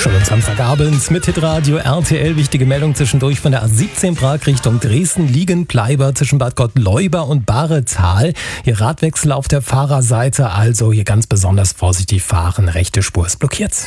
Schönen Samstagabend mit Hitradio RTL. Wichtige Meldung zwischendurch von der A17 Prag Richtung Dresden. Liegen-Bleiber zwischen Bad Gottleuba und Baretal. Hier Radwechsel auf der Fahrerseite, also hier ganz besonders vorsichtig fahren. Rechte Spur ist blockiert.